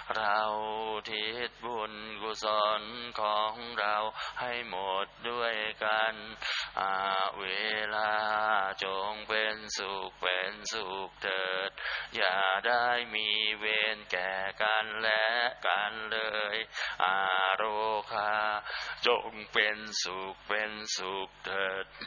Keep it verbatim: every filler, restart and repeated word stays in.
เราทิศบุญกุศลของเราให้หมดด้วยกันอาเวลาจงเป็นสุขเป็นสุขเถิดอย่าได้มีเวรแก่กันและกันเลยอาโรคาจงเป็นสุขเป็นสุขเถิด